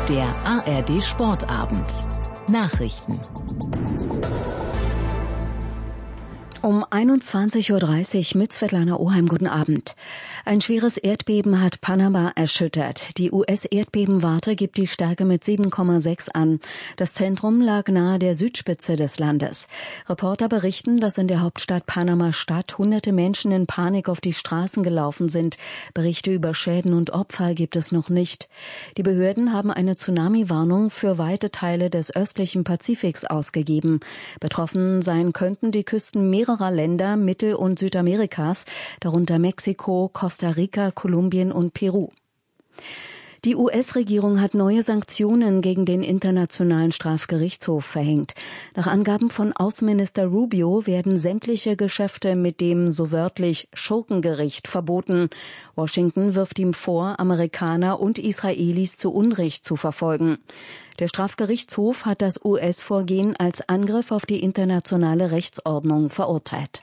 Der ARD Sportabend. Nachrichten. Um 21.30 Uhr mit Svetlana Oheim. Guten Abend. Ein schweres Erdbeben hat Panama erschüttert. Die US-Erdbebenwarte gibt die Stärke mit 7,6 an. Das Zentrum lag nahe der Südspitze des Landes. Reporter berichten, dass in der Hauptstadt Panama-Stadt hunderte Menschen in Panik auf die Straßen gelaufen sind. Berichte über Schäden und Opfer gibt es noch nicht. Die Behörden haben eine Tsunami-Warnung für weite Teile des östlichen Pazifiks ausgegeben. Betroffen sein könnten die Küsten mehrerer Länder Mittel- und Südamerikas, darunter Mexiko, Costa Rica, Kolumbien und Peru. Die US-Regierung hat neue Sanktionen gegen den Internationalen Strafgerichtshof verhängt. Nach Angaben von Außenminister Rubio werden sämtliche Geschäfte mit dem so wörtlich Schurkengericht verboten. Washington wirft ihm vor, Amerikaner und Israelis zu Unrecht zu verfolgen. Der Strafgerichtshof hat das US-Vorgehen als Angriff auf die internationale Rechtsordnung verurteilt.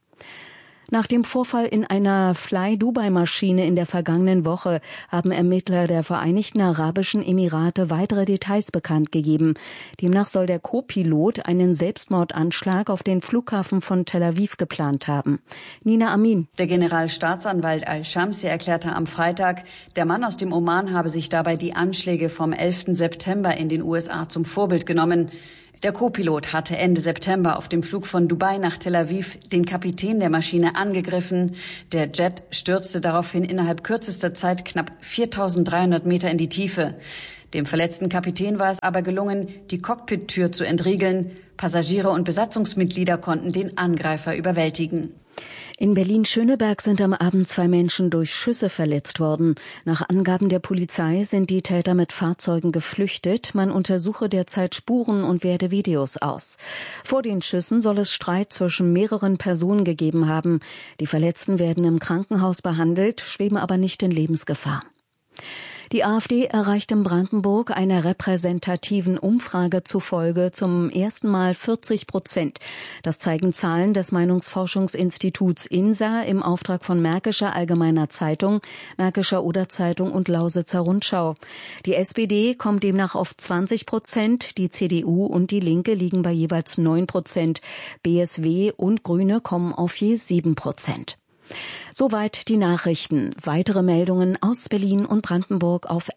Nach dem Vorfall in einer Fly-Dubai-Maschine in der vergangenen Woche haben Ermittler der Vereinigten Arabischen Emirate weitere Details bekannt gegeben. Demnach soll der Co-Pilot einen Selbstmordanschlag auf den Flughafen von Tel Aviv geplant haben. Nina Amin. Der Generalstaatsanwalt Al-Shamsi erklärte am Freitag, der Mann aus dem Oman habe sich dabei die Anschläge vom 11. September in den USA zum Vorbild genommen. Der Co-Pilot hatte Ende September auf dem Flug von Dubai nach Tel Aviv den Kapitän der Maschine angegriffen. Der Jet stürzte daraufhin innerhalb kürzester Zeit knapp 4.300 Meter in die Tiefe. Dem verletzten Kapitän war es aber gelungen, die Cockpit-Tür zu entriegeln. Passagiere und Besatzungsmitglieder konnten den Angreifer überwältigen. In Berlin-Schöneberg sind am Abend 2 Menschen durch Schüsse verletzt worden. Nach Angaben der Polizei sind die Täter mit Fahrzeugen geflüchtet. Man untersuche derzeit Spuren und werte Videos aus. Vor den Schüssen soll es Streit zwischen mehreren Personen gegeben haben. Die Verletzten werden im Krankenhaus behandelt, schweben aber nicht in Lebensgefahr. Die AfD erreicht in Brandenburg einer repräsentativen Umfrage zufolge zum ersten Mal 40%. Das zeigen Zahlen des Meinungsforschungsinstituts INSA im Auftrag von Märkischer Allgemeiner Zeitung, Märkischer Oder-Zeitung und Lausitzer Rundschau. Die SPD kommt demnach auf 20%, die CDU und die Linke liegen bei jeweils 9%. BSW und Grüne kommen auf je 7%. Soweit die Nachrichten. Weitere Meldungen aus Berlin und Brandenburg auf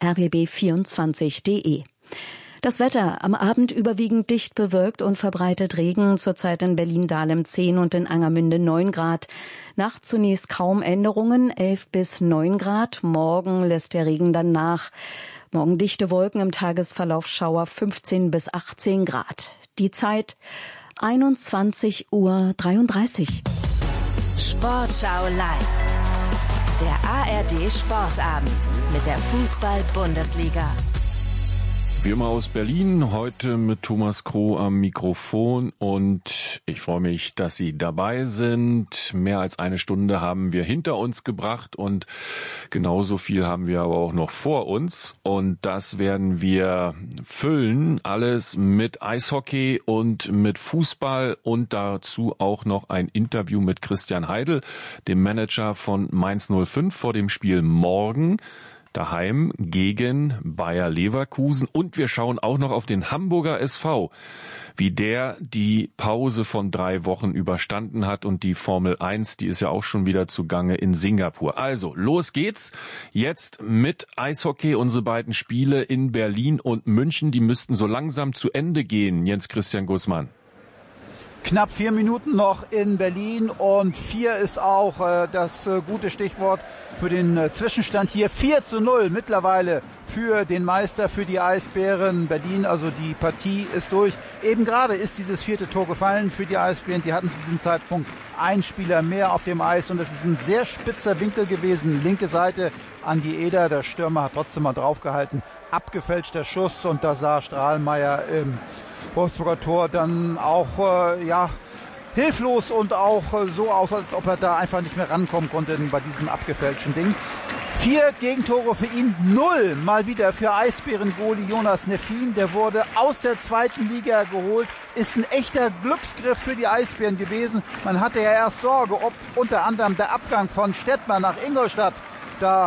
rbb24.de. Das Wetter am Abend überwiegend dicht bewölkt und verbreitet Regen, zurzeit in Berlin-Dahlem 10 und in Angermünde 9 Grad. Nachts zunächst kaum Änderungen, 11 bis 9 Grad. Morgen lässt der Regen dann nach. Morgen dichte Wolken, im Tagesverlauf Schauer 15 bis 18 Grad. Die Zeit 21:33 Uhr. Sportschau live. Der ARD Sportabend mit der Fußball-Bundesliga. Wie immer aus Berlin, heute mit Thomas Kroh am Mikrofon und ich freue mich, dass Sie dabei sind. Mehr als eine Stunde haben wir hinter uns gebracht und genauso viel haben wir aber auch noch vor uns und das werden wir füllen, alles mit Eishockey und mit Fußball und dazu auch noch ein Interview mit Christian Heidel, dem Manager von Mainz 05 vor dem Spiel morgen. Daheim gegen Bayer Leverkusen und wir schauen auch noch auf den Hamburger SV, wie der die Pause von 3 Wochen überstanden hat und die Formel 1, die ist ja auch schon wieder zugange in Singapur. Also, los geht's jetzt mit Eishockey. Unsere beiden Spiele in Berlin und München, die müssten so langsam zu Ende gehen. Jens Christian Gußmann. Knapp 4 Minuten noch in Berlin und 4 ist auch das gute Stichwort für den Zwischenstand hier. 4:0 mittlerweile für den Meister, für die Eisbären Berlin. Also die Partie ist durch. Eben gerade ist dieses 4. Tor gefallen für die Eisbären. Die hatten zu diesem Zeitpunkt einen Spieler mehr auf dem Eis und es ist ein sehr spitzer Winkel gewesen. Linke Seite an die Eder. Der Stürmer hat trotzdem mal draufgehalten. Abgefälschter Schuss und da sah Strahlmeier im Wolfsburger Tor dann auch hilflos und auch so aus, als ob er da einfach nicht mehr rankommen konnte bei diesem abgefälschten Ding. 4 Gegentore für ihn, 0 mal wieder für Eisbären-Goalie Jonas Neffin. Der wurde aus der 2. Liga geholt, ist ein echter Glücksgriff für die Eisbären gewesen. Man hatte ja erst Sorge, ob unter anderem der Abgang von Stettmann nach Ingolstadt da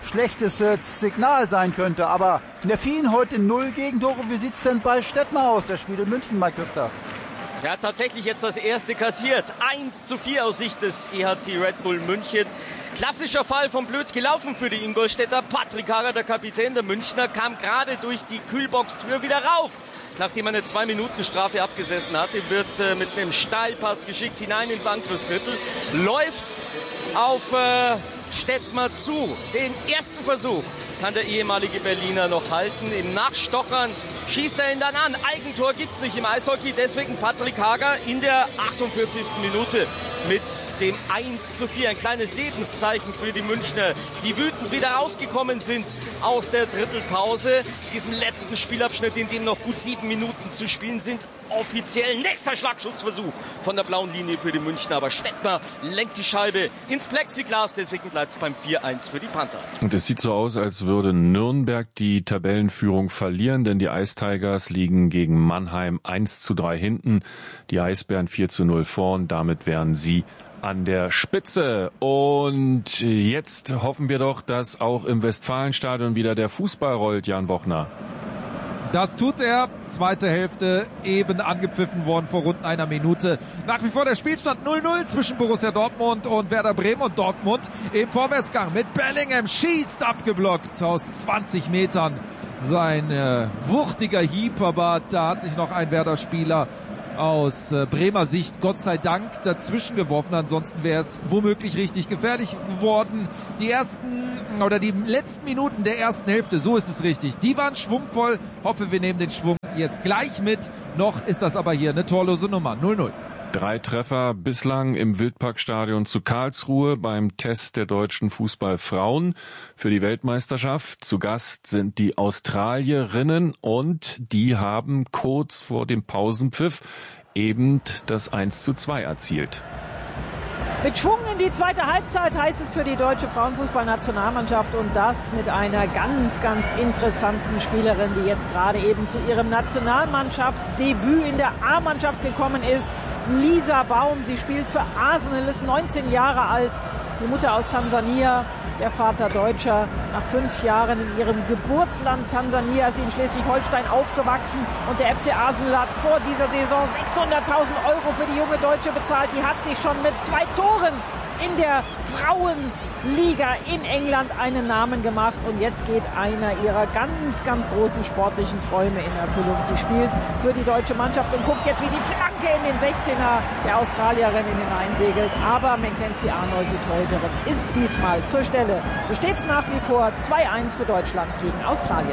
schlechtes Signal sein könnte. Aber Nervin heute 0 Gegentore. Wie sieht es denn bei Stettmar aus, der spielt in München, Mike Küster? Er hat tatsächlich jetzt das erste kassiert. 1:4 aus Sicht des EHC Red Bull München. Klassischer Fall von blöd gelaufen für die Ingolstädter. Patrick Hager, der Kapitän der Münchner, kam gerade durch die Kühlbox-Tür wieder rauf. Nachdem er eine 2-Minuten-Strafe abgesessen hatte, wird mit einem Steilpass geschickt hinein ins Angriffsdrittel. Läuft auf Stettmar zu. Den ersten Versuch kann der ehemalige Berliner noch halten. Im Nachstochern schießt er ihn dann an. Eigentor gibt's nicht im Eishockey. Deswegen Patrick Hager in der 48. Minute mit dem 1:4. Ein kleines Lebenszeichen für die Münchner, die wütend wieder rausgekommen sind aus der Drittelpause. Diesem letzten Spielabschnitt, in dem noch gut 7 Minuten zu spielen sind. Offiziell nächster Schlagschussversuch von der blauen Linie für die Münchner. Aber Stettmar lenkt die Scheibe ins Plexiglas. Deswegen bleibt es beim 4:1 für die Panther. Und es sieht so aus, als würde Nürnberg die Tabellenführung verlieren, denn die Ice Tigers liegen gegen Mannheim 1:3 hinten. Die Eisbären 4:0 vorn. Damit wären sie an der Spitze. Und jetzt hoffen wir doch, dass auch im Westfalenstadion wieder der Fußball rollt, Jan Wochner. Das tut er. Zweite Hälfte eben angepfiffen worden vor rund einer Minute. Nach wie vor der Spielstand 0:0 zwischen Borussia Dortmund und Werder Bremen, und Dortmund im Vorwärtsgang mit Bellingham, schießt abgeblockt aus 20 Metern. Sein wuchtiger Hieb, aber da hat sich noch ein Werder-Spieler aus Bremer Sicht Gott sei Dank dazwischen geworfen. Ansonsten wäre es womöglich richtig gefährlich geworden. Die letzten Minuten der ersten Hälfte, so ist es richtig, die waren schwungvoll. Hoffe, wir nehmen den Schwung jetzt gleich mit. Noch ist das aber hier eine torlose Nummer. 0:0. 3 Treffer bislang im Wildparkstadion zu Karlsruhe beim Test der deutschen Fußballfrauen für die Weltmeisterschaft. Zu Gast sind die Australierinnen und die haben kurz vor dem Pausenpfiff eben das 1:2 erzielt. Mit Schwung in die zweite Halbzeit heißt es für die deutsche Frauenfußballnationalmannschaft, und das mit einer ganz, ganz interessanten Spielerin, die jetzt gerade eben zu ihrem Nationalmannschaftsdebüt in der A-Mannschaft gekommen ist. Lisa Baum, sie spielt für Arsenal, ist 19 Jahre alt, die Mutter aus Tansania, der Vater Deutscher. Nach 5 Jahren in ihrem Geburtsland Tansania ist sie in Schleswig-Holstein aufgewachsen, und der FC Arsenal hat vor dieser Saison 600.000 € für die junge Deutsche bezahlt. Die hat sich schon mit 2 Toren in der Frauenliga in England einen Namen gemacht, und jetzt geht einer ihrer ganz, ganz großen sportlichen Träume in Erfüllung. Sie spielt für die deutsche Mannschaft und guckt jetzt, wie die Flanke in den 16er der Australierin hineinsegelt. Aber Mackenzie Arnold, die Torhüterin, ist diesmal zur Stelle. So steht es nach wie vor 2:1 für Deutschland gegen Australien.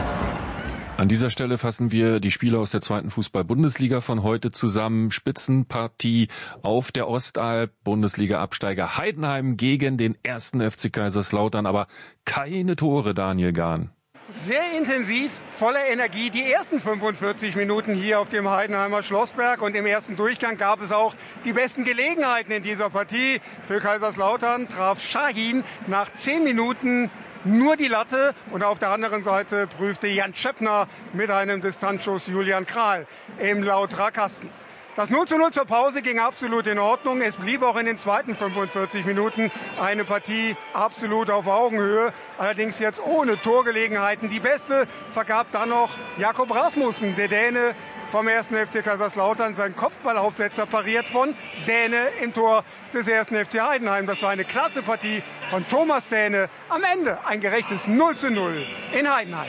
An dieser Stelle fassen wir die Spiele aus der 2. Fußball-Bundesliga von heute zusammen. Spitzenpartie auf der Ostalb. Bundesliga-Absteiger Heidenheim gegen den 1. FC Kaiserslautern. Aber keine Tore, Daniel Gahn. Sehr intensiv, voller Energie. Die ersten 45 Minuten hier auf dem Heidenheimer Schlossberg. Und im ersten Durchgang gab es auch die besten Gelegenheiten in dieser Partie. Für Kaiserslautern traf Shahin nach 10 Minuten nur die Latte, und auf der anderen Seite prüfte Jan Schöppner mit einem Distanzschuss Julian Kral im Lauterer-Kasten. Das 0:0 zur Pause ging absolut in Ordnung. Es blieb auch in den zweiten 45 Minuten eine Partie absolut auf Augenhöhe. Allerdings jetzt ohne Torgelegenheiten. Die beste vergab dann noch Jakob Rasmussen, der Däne vom 1. FC Kaiserslautern. Sein Kopfballaufsetzer pariert von Däne im Tor des 1. FC Heidenheim. Das war eine klasse Partie von Thomas Däne. Am Ende ein gerechtes 0:0 in Heidenheim.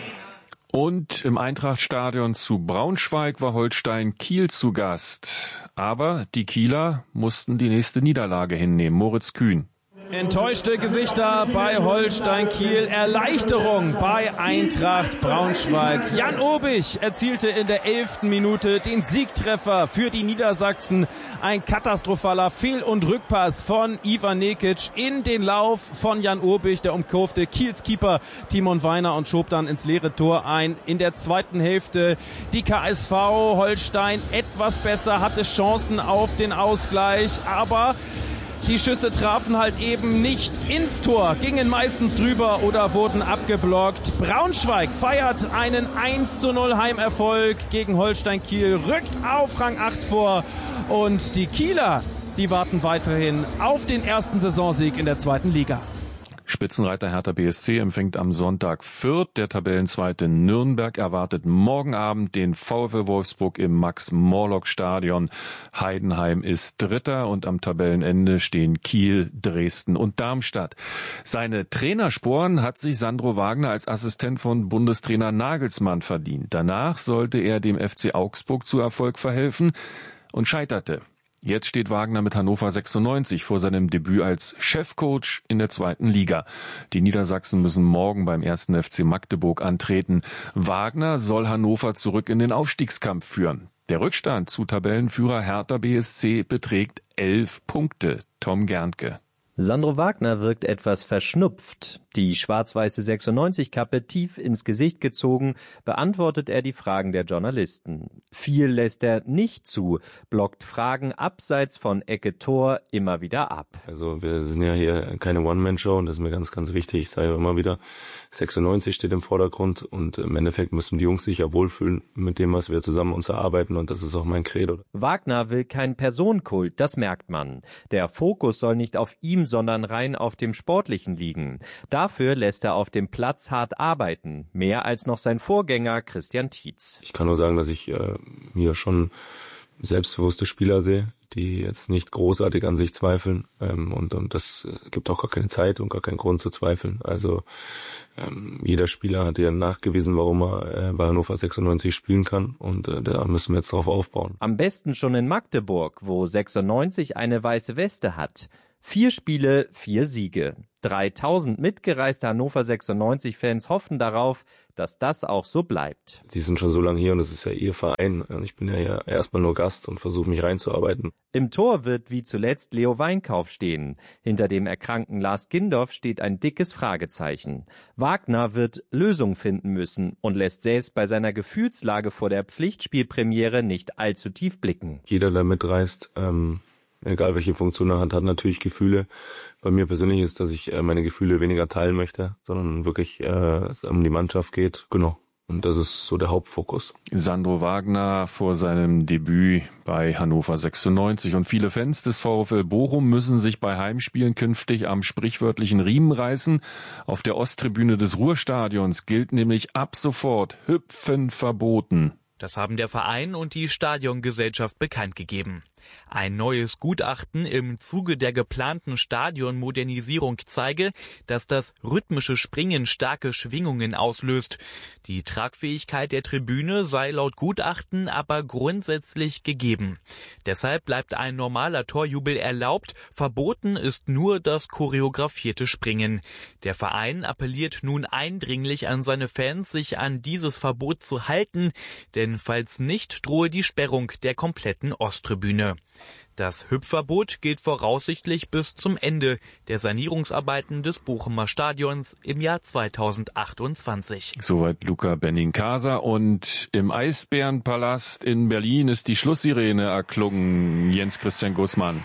Und im Eintrachtstadion zu Braunschweig war Holstein Kiel zu Gast. Aber die Kieler mussten die nächste Niederlage hinnehmen. Moritz Kühn. Enttäuschte Gesichter bei Holstein Kiel, Erleichterung bei Eintracht Braunschweig. Jan Obich erzielte in der 11. Minute den Siegtreffer für die Niedersachsen. Ein katastrophaler Fehl- und Rückpass von Ivan Nekic in den Lauf von Jan Obich. Der umkurfte Kiels Keeper Timon Weiner und schob dann ins leere Tor ein. In der zweiten Hälfte die KSV Holstein etwas besser, hatte Chancen auf den Ausgleich, aber die Schüsse trafen halt eben nicht ins Tor, gingen meistens drüber oder wurden abgeblockt. Braunschweig feiert einen 1:0 Heimerfolg gegen Holstein Kiel, rückt auf Rang 8 vor, und die Kieler, die warten weiterhin auf den ersten Saisonsieg in der 2. Liga. Spitzenreiter Hertha BSC empfängt am Sonntag Fürth. Der Tabellenzweite Nürnberg erwartet morgen Abend den VfL Wolfsburg im Max-Morlock-Stadion. Heidenheim ist Dritter und am Tabellenende stehen Kiel, Dresden und Darmstadt. Seine Trainersporen hat sich Sandro Wagner als Assistent von Bundestrainer Nagelsmann verdient. Danach sollte er dem FC Augsburg zu Erfolg verhelfen und scheiterte. Jetzt steht Wagner mit Hannover 96 vor seinem Debüt als Chefcoach in der 2. Liga. Die Niedersachsen müssen morgen beim 1. FC Magdeburg antreten. Wagner soll Hannover zurück in den Aufstiegskampf führen. Der Rückstand zu Tabellenführer Hertha BSC beträgt 11 Punkte. Tom Gerntke. Sandro Wagner wirkt etwas verschnupft. Die schwarz-weiße 96-Kappe tief ins Gesicht gezogen, beantwortet er die Fragen der Journalisten. Viel lässt er nicht zu, blockt Fragen abseits von Ecke-Tor immer wieder ab. Also wir sind ja hier keine One-Man-Show und das ist mir ganz, ganz wichtig. Ich sage immer wieder, 96 steht im Vordergrund und im Endeffekt müssen die Jungs sich ja wohlfühlen mit dem, was wir zusammen uns erarbeiten und das ist auch mein Credo. Wagner will kein Personenkult, das merkt man. Der Fokus soll nicht auf ihm, sondern rein auf dem Sportlichen liegen. Dafür lässt er auf dem Platz hart arbeiten, mehr als noch sein Vorgänger Christian Tietz. Ich kann nur sagen, dass ich hier schon selbstbewusste Spieler sehe, die jetzt nicht großartig an sich zweifeln und das gibt auch gar keine Zeit und gar keinen Grund zu zweifeln. Also jeder Spieler hat ja nachgewiesen, warum er bei Hannover 96 spielen kann und da müssen wir jetzt drauf aufbauen. Am besten schon in Magdeburg, wo 96 eine weiße Weste hat. 4 Spiele, 4 Siege. 3000 mitgereiste Hannover 96-Fans hoffen darauf, dass das auch so bleibt. Die sind schon so lange hier und es ist ja ihr Verein. Und ich bin ja erstmal nur Gast und versuche mich reinzuarbeiten. Im Tor wird wie zuletzt Leo Weinkauf stehen. Hinter dem erkrankten Lars Gindorf steht ein dickes Fragezeichen. Wagner wird Lösungen finden müssen und lässt selbst bei seiner Gefühlslage vor der Pflichtspielpremiere nicht allzu tief blicken. Jeder, der mitreist, egal welche Funktion er hat, hat natürlich Gefühle. Bei mir persönlich ist, dass ich meine Gefühle weniger teilen möchte, sondern wirklich es um die Mannschaft geht. Genau. Und das ist so der Hauptfokus. Sandro Wagner vor seinem Debüt bei Hannover 96. Und viele Fans des VfL Bochum müssen sich bei Heimspielen künftig am sprichwörtlichen Riemen reißen. Auf der Osttribüne des Ruhrstadions gilt nämlich ab sofort Hüpfen verboten. Das haben der Verein und die Stadiongesellschaft bekannt gegeben. Ein neues Gutachten im Zuge der geplanten Stadionmodernisierung zeige, dass das rhythmische Springen starke Schwingungen auslöst. Die Tragfähigkeit der Tribüne sei laut Gutachten aber grundsätzlich gegeben. Deshalb bleibt ein normaler Torjubel erlaubt, verboten ist nur das choreografierte Springen. Der Verein appelliert nun eindringlich an seine Fans, sich an dieses Verbot zu halten, denn falls nicht, drohe die Sperrung der kompletten Osttribüne. Das Hüpfverbot gilt voraussichtlich bis zum Ende der Sanierungsarbeiten des Bochumer Stadions im Jahr 2028. Soweit Luca Benincasa. Und im Eisbärenpalast in Berlin ist die Schlusssirene erklungen. Jens-Christian Gußmann.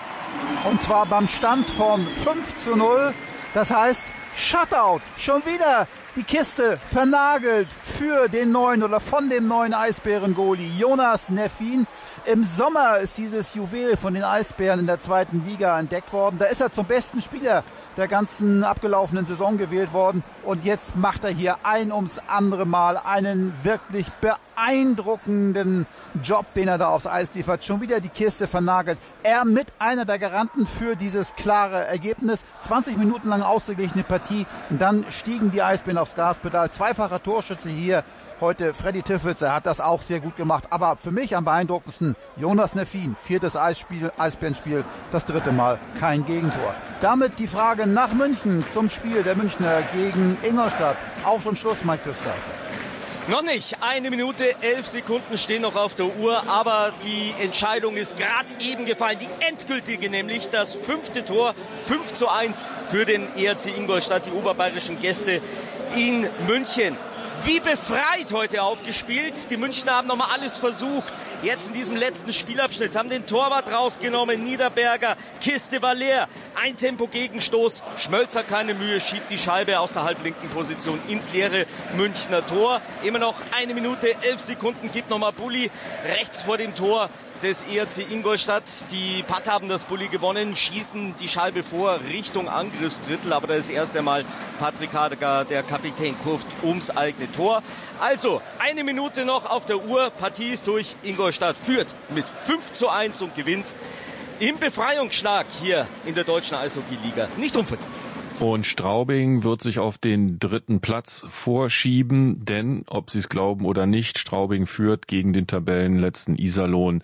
Und zwar beim Stand von 5:0. Das heißt, Shutout. Schon wieder die Kiste vernagelt für den neuen oder von dem neuen Eisbären-Goalie Jonas Neffin. Im Sommer ist dieses Juwel von den Eisbären in der 2. Liga entdeckt worden. Da ist er zum besten Spieler der ganzen abgelaufenen Saison gewählt worden. Und jetzt macht er hier ein ums andere Mal einen wirklich beeindruckenden Job, den er da aufs Eis liefert. Schon wieder die Kiste vernagelt. Er mit einer der Garanten für dieses klare Ergebnis. 20 Minuten lang ausgeglichene Partie. Und dann stiegen die Eisbären aufs Gaspedal. Zweifacher Torschütze hier. Heute Freddy Tiffels, er hat das auch sehr gut gemacht. Aber für mich am beeindruckendsten Jonas Neffin. 4. Eisbärenspiel, das 3. Mal kein Gegentor. Damit die Frage nach München zum Spiel der Münchner gegen Ingolstadt. Auch schon Schluss, Mike Küster. Noch nicht. 1 Minute, 11 Sekunden stehen noch auf der Uhr, aber die Entscheidung ist gerade eben gefallen. Die endgültige, nämlich das 5. Tor, 5:1 für den ERC Ingolstadt, die oberbayerischen Gäste in München. Wie befreit heute aufgespielt. Die Münchner haben nochmal alles versucht. Jetzt in diesem letzten Spielabschnitt haben den Torwart rausgenommen. Niederberger, Kiste war leer. Ein Tempo-Gegenstoß. Schmölzer keine Mühe, schiebt die Scheibe aus der halblinken Position ins leere Münchner Tor. Immer noch 1 Minute, 11 Sekunden gibt nochmal Bulli rechts vor dem Tor. des ERC Ingolstadt. Die Patt haben das Bulli gewonnen, schießen die Scheibe vor Richtung Angriffsdrittel. Aber das erste Mal Patrick Hager, der Kapitän, kurft ums eigene Tor. Also 1 Minute noch auf der Uhr. Partie ist durch. Ingolstadt führt mit 5:1 und gewinnt im Befreiungsschlag hier in der deutschen Eishockey-Liga. Nicht unverdient. Und Straubing wird sich auf den 3. Platz vorschieben, denn, ob Sie es glauben oder nicht, Straubing führt gegen den Tabellenletzten Iserlohn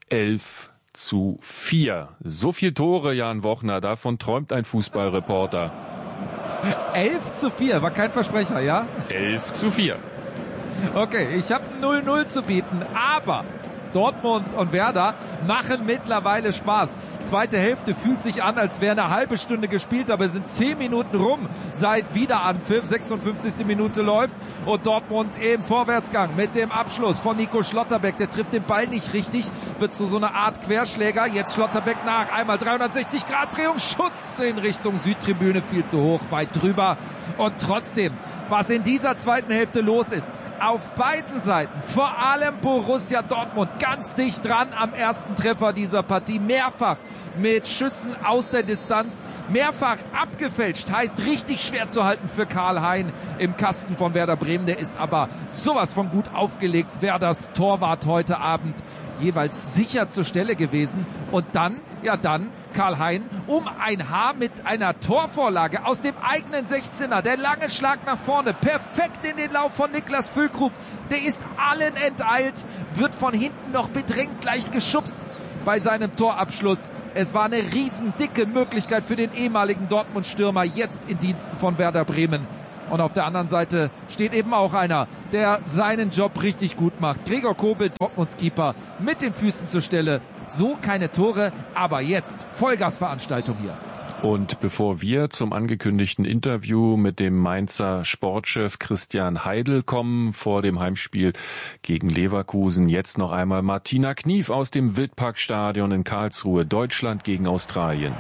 11:4. So viel Tore, Jan Wochner, davon träumt ein Fußballreporter. 11:4, war kein Versprecher, ja? 11:4. Okay, ich habe 0:0 zu bieten, aber Dortmund und Werder machen mittlerweile Spaß. Zweite Hälfte fühlt sich an, als wäre eine halbe Stunde gespielt, aber es sind 10 Minuten rum seit Wiederanpfiff. 56. Minute läuft und Dortmund im Vorwärtsgang mit dem Abschluss von Nico Schlotterbeck. Der trifft den Ball nicht richtig, wird zu so einer Art Querschläger. Jetzt Schlotterbeck nach, einmal 360-Grad-Drehung, Schuss in Richtung Südtribüne, viel zu hoch, weit drüber. Und trotzdem, was in dieser zweiten Hälfte los ist, auf beiden Seiten, vor allem Borussia Dortmund, ganz dicht dran am ersten Treffer dieser Partie, mehrfach mit Schüssen aus der Distanz, mehrfach abgefälscht, heißt richtig schwer zu halten für Karl-Hein im Kasten von Werder Bremen, der ist aber sowas von gut aufgelegt, Werders Torwart heute Abend jeweils sicher zur Stelle gewesen und dann Karl-Hein um ein Haar mit einer Torvorlage aus dem eigenen 16er. Der lange Schlag nach vorne, perfekt in den Lauf von Niklas Füllkrug. Der ist allen enteilt, wird von hinten noch bedrängt, gleich geschubst bei seinem Torabschluss. Es war eine riesendicke Möglichkeit für den ehemaligen Dortmund-Stürmer, jetzt in Diensten von Werder Bremen. Und auf der anderen Seite steht eben auch einer, der seinen Job richtig gut macht. Gregor Kobel, Dortmunds Keeper, mit den Füßen zur Stelle. So keine Tore, aber jetzt Vollgasveranstaltung hier. Und bevor wir zum angekündigten Interview mit dem Mainzer Sportchef Christian Heidel kommen vor dem Heimspiel gegen Leverkusen, jetzt noch einmal Martina Knief aus dem Wildparkstadion in Karlsruhe, Deutschland gegen Australien.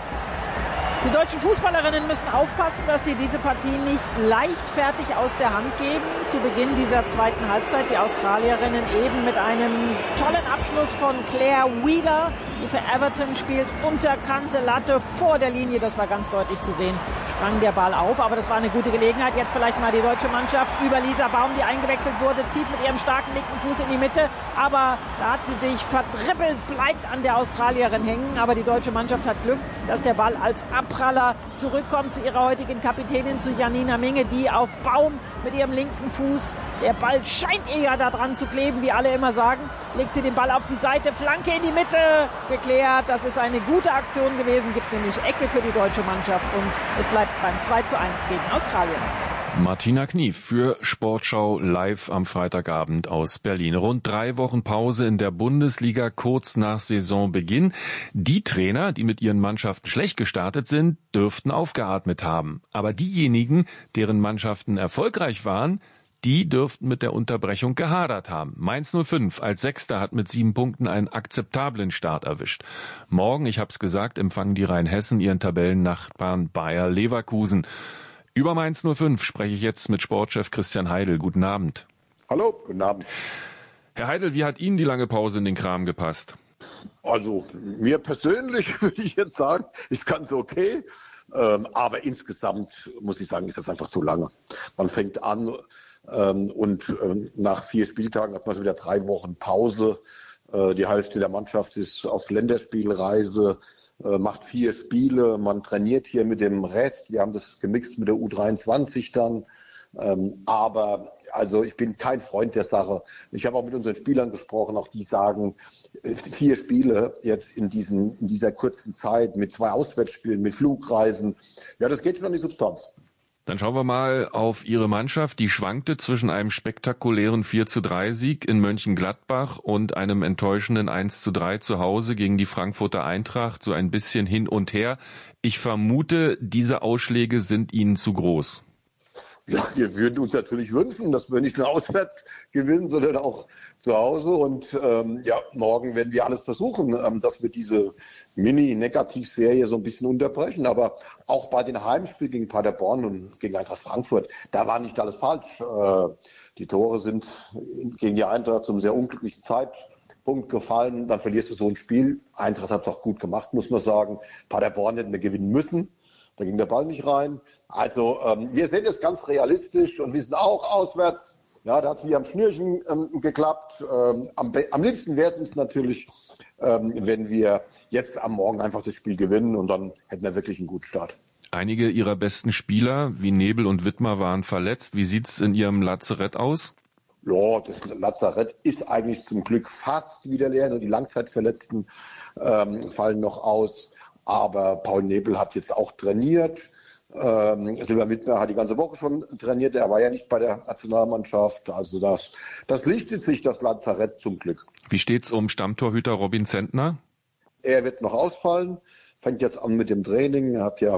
Die deutschen Fußballerinnen müssen aufpassen, dass sie diese Partie nicht leichtfertig aus der Hand geben. Zu Beginn dieser zweiten Halbzeit die Australierinnen eben mit einem tollen Abschluss von Claire Wheeler, die für Everton spielt, unterkante Latte vor der Linie, das war ganz deutlich zu sehen, sprang der Ball auf, aber das war eine gute Gelegenheit. Jetzt vielleicht mal die deutsche Mannschaft über Lisa Baum, die eingewechselt wurde, zieht mit ihrem starken linken Fuß in die Mitte, aber da hat sie sich verdribbelt, bleibt an der Australierin hängen, aber die deutsche Mannschaft hat Glück, dass der Ball als Abpraller zurückkommt zu ihrer heutigen Kapitänin, zu Janina Minge, die auf Baum mit ihrem linken Fuß, der Ball scheint eher da dran zu kleben, wie alle immer sagen, legt sie den Ball auf die Seite, Flanke in die Mitte, geklärt, das ist eine gute Aktion gewesen, gibt nämlich Ecke für die deutsche Mannschaft und es bleibt beim 2:1 gegen Australien. Martina Knief für Sportschau live am Freitagabend aus Berlin. Rund 3 Wochen Pause in der Bundesliga kurz nach Saisonbeginn. Die Trainer, die mit ihren Mannschaften schlecht gestartet sind, dürften aufgeatmet haben. Aber diejenigen, deren Mannschaften erfolgreich waren, die dürften mit der Unterbrechung gehadert haben. Mainz 05 als Sechster hat mit 7 Punkten einen akzeptablen Start erwischt. Morgen, ich hab's gesagt, empfangen die Rheinhessen ihren Tabellennachbarn Bayer Leverkusen. Über Mainz 05 spreche ich jetzt mit Sportchef Christian Heidel. Guten Abend. Hallo, guten Abend. Herr Heidel, wie hat Ihnen die lange Pause in den Kram gepasst? Also mir persönlich würde ich jetzt sagen, ist ganz okay. Aber insgesamt muss ich sagen, ist das einfach zu lange. Man fängt an und nach 4 Spieltagen hat man schon wieder 3 Wochen Pause. Die Hälfte der Mannschaft ist auf Länderspielreise, macht 4 Spiele. Man trainiert hier mit dem Rest. Wir haben das gemixt mit der U23 dann. Aber also ich bin kein Freund der Sache. Ich habe auch mit unseren Spielern gesprochen, auch die sagen, 4 Spiele jetzt in dieser kurzen Zeit mit 2 Auswärtsspielen, mit Flugreisen. Ja, das geht schon an die Substanz. Dann schauen wir mal auf Ihre Mannschaft. Die schwankte zwischen einem spektakulären 4:3-Sieg in Mönchengladbach und einem enttäuschenden 1:3 zu Hause gegen die Frankfurter Eintracht. So ein bisschen hin und her. Ich vermute, diese Ausschläge sind Ihnen zu groß. Ja, wir würden uns natürlich wünschen, dass wir nicht nur auswärts gewinnen, sondern auch zu Hause. Und morgen werden wir alles versuchen, dass wir diese Mini-Negativserie so ein bisschen unterbrechen. Aber auch bei den Heimspielen gegen Paderborn und gegen Eintracht Frankfurt, da war nicht alles falsch. Die Tore sind gegen die Eintracht zum sehr unglücklichen Zeitpunkt Punkt gefallen, dann verlierst du so ein Spiel. Eintracht hat es auch gut gemacht, muss man sagen. Paderborn hätten wir gewinnen müssen. Da ging der Ball nicht rein. Also wir sehen es ganz realistisch und wir sind auch auswärts. Ja, da hat es wie am Schnürchen geklappt. Am liebsten wäre es uns natürlich, wenn wir jetzt am Morgen einfach das Spiel gewinnen und dann hätten wir wirklich einen guten Start. Einige Ihrer besten Spieler, wie Nebel und Wittmer, waren verletzt. Wie sieht's in Ihrem Lazarett aus? Ja, das Lazarett ist eigentlich zum Glück fast wieder leer. Nur die Langzeitverletzten fallen noch aus. Aber Paul Nebel hat jetzt auch trainiert. Silber Wittmer hat die ganze Woche schon trainiert. Er war ja nicht bei der Nationalmannschaft. Also das lichtet sich, das Lazarett, zum Glück. Wie steht's um Stammtorhüter Robin Zentner? Er wird noch ausfallen. Fängt jetzt an mit dem Training. Er hat ja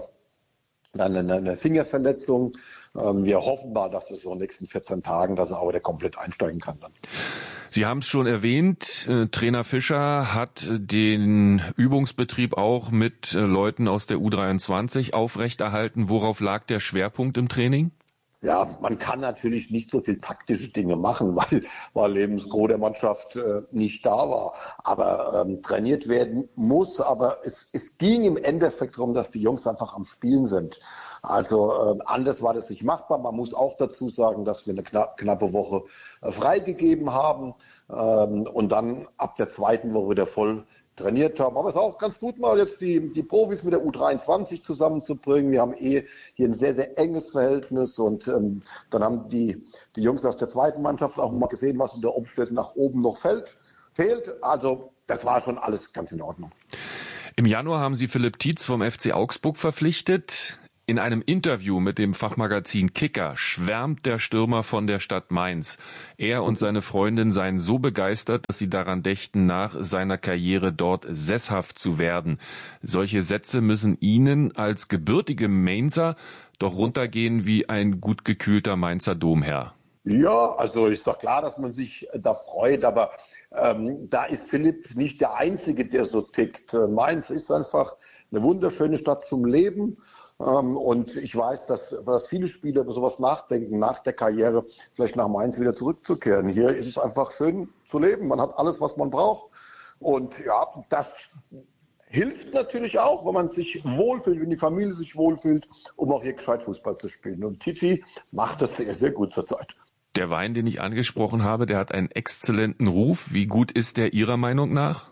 eine Fingerverletzung. Wir hoffen mal, dass das so in den nächsten 14 Tagen, dass er auch wieder komplett einsteigen kann dann. Sie haben es schon erwähnt, Trainer Fischer hat den Übungsbetrieb auch mit Leuten aus der U23 aufrechterhalten. Worauf lag der Schwerpunkt im Training? Ja, man kann natürlich nicht so viel taktische Dinge machen, weil eben das Gros der Mannschaft nicht da war. Aber trainiert werden muss. Aber es ging im Endeffekt darum, dass die Jungs einfach am Spielen sind. Also anders war das nicht machbar. Man muss auch dazu sagen, dass wir eine knappe Woche freigegeben haben und dann ab der zweiten Woche wieder voll trainiert haben. Aber es ist auch ganz gut, mal jetzt die Profis mit der U23 zusammenzubringen. Wir haben hier ein sehr, sehr enges Verhältnis und dann haben die Jungs aus der zweiten Mannschaft auch mal gesehen, was unter Umständen nach oben noch fehlt. Also das war schon alles ganz in Ordnung. Im Januar haben Sie Philipp Tietz vom FC Augsburg verpflichtet. In einem Interview mit dem Fachmagazin Kicker schwärmt der Stürmer von der Stadt Mainz. Er und seine Freundin seien so begeistert, dass sie daran dächten, nach seiner Karriere dort sesshaft zu werden. Solche Sätze müssen Ihnen als gebürtige Mainzer doch runtergehen wie ein gut gekühlter Mainzer Domherr. Ja, also ist doch klar, dass man sich da freut, aber da ist Philipp nicht der Einzige, der so tickt. Mainz ist einfach eine wunderschöne Stadt zum Leben. Und ich weiß, dass viele Spieler über sowas nachdenken, nach der Karriere vielleicht nach Mainz wieder zurückzukehren. Hier ist es einfach schön zu leben. Man hat alles, was man braucht. Und ja, das hilft natürlich auch, wenn man sich wohlfühlt, wenn die Familie sich wohlfühlt, um auch hier gescheit Fußball zu spielen. Und Titi macht das sehr, sehr gut zurzeit. Der Wein, den ich angesprochen habe, der hat einen exzellenten Ruf. Wie gut ist der Ihrer Meinung nach?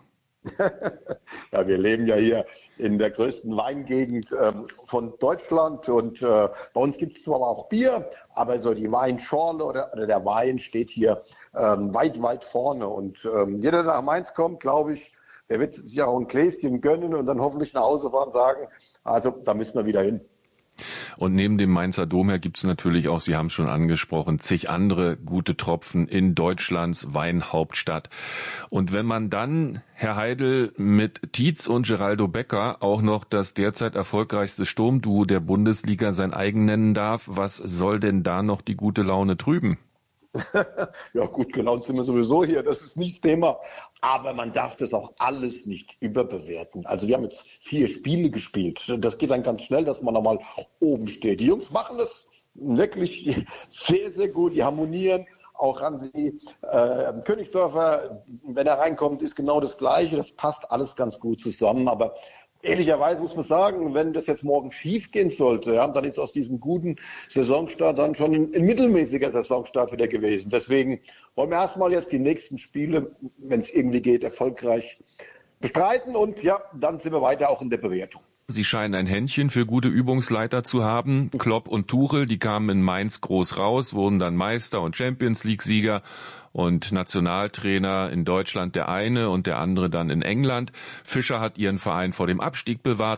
Ja, wir leben ja hier in der größten Weingegend von Deutschland und bei uns gibt es zwar auch Bier, aber so die Weinschorle oder der Wein steht hier weit, weit vorne und jeder, der nach Mainz kommt, glaube ich, der wird sich auch ein Gläschen gönnen und dann hoffentlich nach Hause fahren und sagen, also da müssen wir wieder hin. Und neben dem Mainzer Domherr gibt es natürlich auch, Sie haben es schon angesprochen, zig andere gute Tropfen in Deutschlands Weinhauptstadt. Und wenn man dann, Herr Heidel, mit Tietz und Geraldo Becker auch noch das derzeit erfolgreichste Sturmduo der Bundesliga sein eigen nennen darf, was soll denn da noch die gute Laune trüben? Ja, gut gelaunt sind wir sowieso hier, das ist nicht Thema. Aber man darf das auch alles nicht überbewerten. Also wir haben jetzt 4 Spiele gespielt. Das geht dann ganz schnell, dass man nochmal oben steht. Die Jungs machen das wirklich sehr, sehr gut. Die harmonieren. Auch Hansi Königsdörfer, wenn er reinkommt, ist genau das Gleiche. Das passt alles ganz gut zusammen. Aber ehrlicherweise muss man sagen, wenn das jetzt morgen schief gehen sollte, ja, dann ist aus diesem guten Saisonstart dann schon ein mittelmäßiger Saisonstart wieder gewesen. Deswegen wollen wir erstmal jetzt die nächsten Spiele, wenn es irgendwie geht, erfolgreich bestreiten und ja, dann sind wir weiter auch in der Bewertung. Sie scheinen ein Händchen für gute Übungsleiter zu haben. Klopp und Tuchel, die kamen in Mainz groß raus, wurden dann Meister und Champions-League-Sieger. Und Nationaltrainer in Deutschland der eine und der andere dann in England. Fischer hat ihren Verein vor dem Abstieg bewahrt.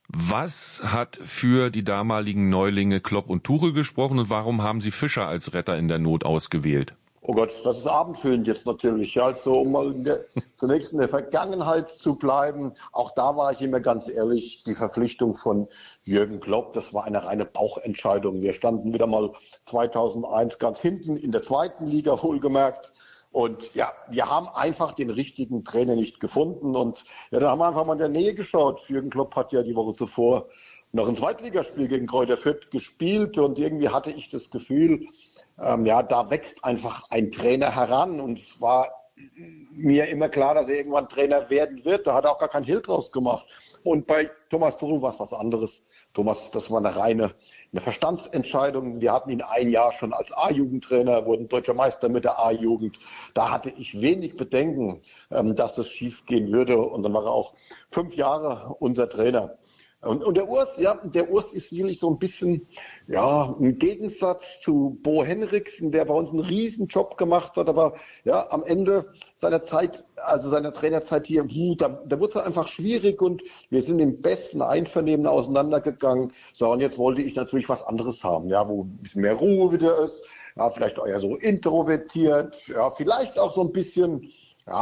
Was hat für die damaligen Neulinge Klopp und Tuchel gesprochen und warum haben Sie Fischer als Retter in der Not ausgewählt? Oh Gott, das ist abendfüllend jetzt natürlich. Also um mal zunächst in der Vergangenheit zu bleiben, auch da war ich immer ganz ehrlich, die Verpflichtung von Jürgen Klopp, das war eine reine Bauchentscheidung. Wir standen wieder mal 2001 ganz hinten in der zweiten Liga, wohlgemerkt. Und ja, wir haben einfach den richtigen Trainer nicht gefunden. Und ja, da haben wir einfach mal in der Nähe geschaut. Jürgen Klopp hat ja die Woche zuvor noch ein Zweitligaspiel gegen Greuther Fürth gespielt. Und irgendwie hatte ich das Gefühl, ja, da wächst einfach ein Trainer heran. Und es war mir immer klar, dass er irgendwann Trainer werden wird. Da hat er auch gar keinen Hehl draus gemacht. Und bei Thomas Tuchel war es was anderes. Thomas, das war eine reine Verstandsentscheidung. Wir hatten ihn ein Jahr schon als A-Jugendtrainer, wurden deutscher Meister mit der A-Jugend. Da hatte ich wenig Bedenken, dass das schief gehen würde. Und dann war er auch 5 Jahre unser Trainer. Und der Urs ist sicherlich so ein bisschen, im Gegensatz zu Bo Henriksen, der bei uns einen riesen Job gemacht hat, aber am Ende seiner Zeit, also seiner Trainerzeit hier, da wurde es einfach schwierig und wir sind im besten Einvernehmen auseinandergegangen. So, und jetzt wollte ich natürlich was anderes haben, wo ein bisschen mehr Ruhe wieder ist, vielleicht auch eher so introvertiert, vielleicht auch so ein bisschen,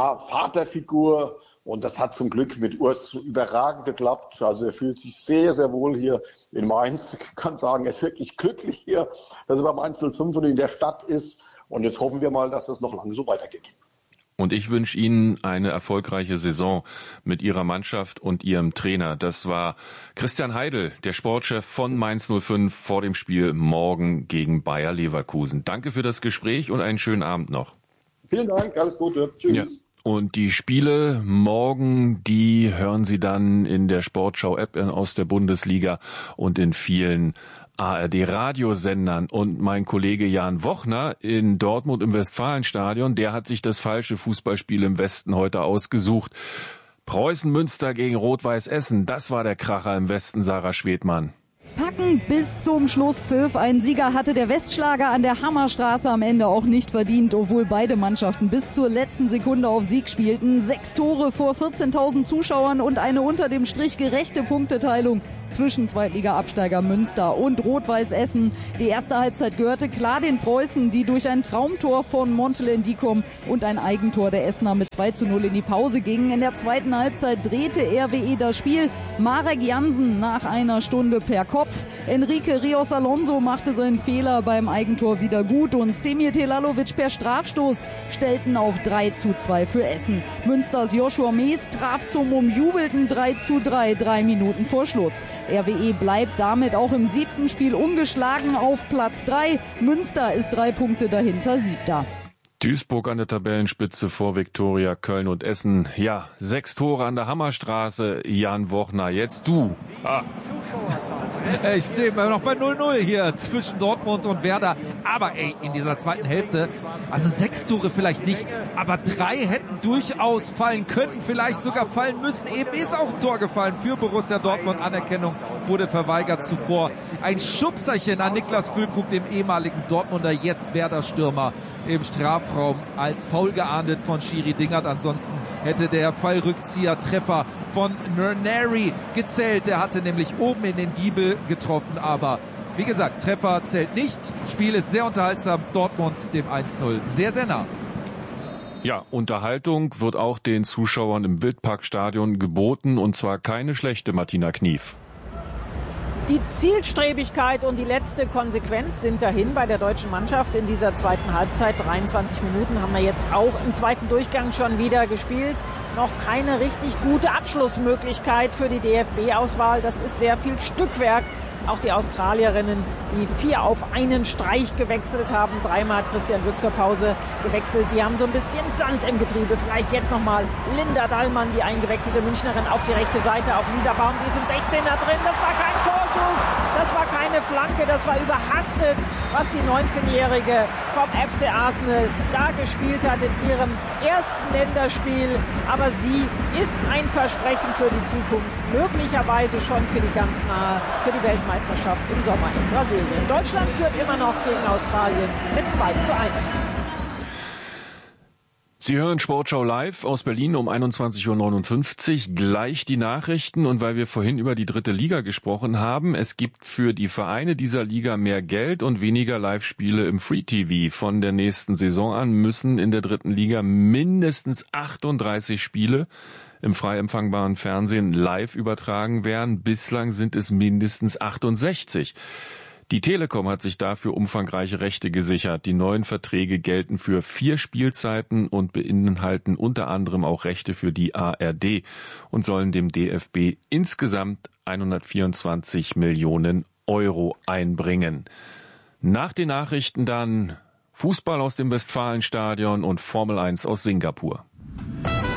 Vaterfigur. Und das hat zum Glück mit Urs überragend geklappt. Also er fühlt sich sehr, sehr wohl hier in Mainz. Ich kann sagen, er ist wirklich glücklich hier, dass er beim Mainz 05 und in der Stadt ist. Und jetzt hoffen wir mal, dass das noch lange so weitergeht. Und ich wünsche Ihnen eine erfolgreiche Saison mit Ihrer Mannschaft und Ihrem Trainer. Das war Christian Heidel, der Sportchef von Mainz 05 vor dem Spiel morgen gegen Bayer Leverkusen. Danke für das Gespräch und einen schönen Abend noch. Vielen Dank, alles Gute. Tschüss. Ja. Und die Spiele morgen, die hören Sie dann in der Sportschau-App aus der Bundesliga und in vielen ARD-Radiosendern. Und mein Kollege Jan Wochner in Dortmund im Westfalenstadion, der hat sich das falsche Fußballspiel im Westen heute ausgesucht. Preußen-Münster gegen Rot-Weiß Essen, das war der Kracher im Westen, Sarah Schwedmann. Packen bis zum Schlusspfiff. Ein Sieger hatte der Westschlager an der Hammerstraße am Ende auch nicht verdient, obwohl beide Mannschaften bis zur letzten Sekunde auf Sieg spielten. 6 Tore vor 14.000 Zuschauern und eine unter dem Strich gerechte Punkteteilung zwischen Zweitliga-Absteiger Münster und Rot-Weiß Essen. Die erste Halbzeit gehörte klar den Preußen, die durch ein Traumtor von Montelen Dicom und ein Eigentor der Essener mit 2:0 in die Pause gingen. In der zweiten Halbzeit drehte RWE das Spiel. Marek Jansen nach einer Stunde per Kopf. Enrique Rios Alonso machte seinen Fehler beim Eigentor wieder gut und Semir Telalovic per Strafstoß stellten auf 3:2 für Essen. Münsters Joshua Mees traf zum umjubelten 3:3 3 Minuten vor Schluss. RWE bleibt damit auch im 7. Spiel ungeschlagen auf Platz 3. Münster ist 3 Punkte dahinter 7. Duisburg an der Tabellenspitze vor Viktoria, Köln und Essen. 6 Tore an der Hammerstraße. Jan Wochner, jetzt du. Ich stehe noch bei 0:0 hier zwischen Dortmund und Werder. Aber in dieser zweiten Hälfte, also 6 Tore vielleicht nicht, aber 3 hätten durchaus fallen können, vielleicht sogar fallen müssen. Eben ist auch ein Tor gefallen für Borussia Dortmund. Anerkennung wurde verweigert zuvor. Ein Schubserchen an Niklas Füllkrug, dem ehemaligen Dortmunder, jetzt Werder-Stürmer, im Strafraum als faul geahndet von Schiri Dingert. Ansonsten hätte der Fallrückzieher-Treffer von Nernary gezählt. Der hatte nämlich oben in den Giebel getroffen, aber wie gesagt, Treffer zählt nicht. Spiel ist sehr unterhaltsam. Dortmund dem 1:0 sehr, sehr nah. Ja, Unterhaltung wird auch den Zuschauern im Wildparkstadion geboten, und zwar keine schlechte, Martina Knief. Die Zielstrebigkeit und die letzte Konsequenz sind dahin bei der deutschen Mannschaft in dieser zweiten Halbzeit. 23 Minuten haben wir jetzt auch im zweiten Durchgang schon wieder gespielt. Noch keine richtig gute Abschlussmöglichkeit für die DFB-Auswahl. Das ist sehr viel Stückwerk. Auch die Australierinnen, die 4 auf einen Streich gewechselt haben. 3-mal hat Christian Wück zur Pause gewechselt. Die haben so ein bisschen Sand im Getriebe. Vielleicht jetzt nochmal Linda Dallmann, die eingewechselte Münchnerin, auf die rechte Seite, auf Lisa Baum. Die ist im 16er drin. Das war kein Torschuss. Das war keine Flanke. Das war überhastet, was die 19-Jährige vom FC Arsenal da gespielt hat in ihrem ersten Länderspiel. Aber sie ist ein Versprechen für die Zukunft. Möglicherweise schon für die ganz nahe, für die Weltmeisterschaft im Sommer in Brasilien. Deutschland führt immer noch gegen Australien mit 2:1. Sie hören Sportschau live aus Berlin um 21:59 Uhr. Gleich die Nachrichten, und weil wir vorhin über die 3. Liga gesprochen haben, es gibt für die Vereine dieser Liga mehr Geld und weniger Live-Spiele im Free-TV. Von der nächsten Saison an müssen in der 3. Liga mindestens 38 Spiele im frei empfangbaren Fernsehen live übertragen werden. Bislang sind es mindestens 68. Die Telekom hat sich dafür umfangreiche Rechte gesichert. Die neuen Verträge gelten für 4 Spielzeiten und beinhalten unter anderem auch Rechte für die ARD und sollen dem DFB insgesamt 124 Millionen Euro einbringen. Nach den Nachrichten dann Fußball aus dem Westfalenstadion und Formel 1 aus Singapur.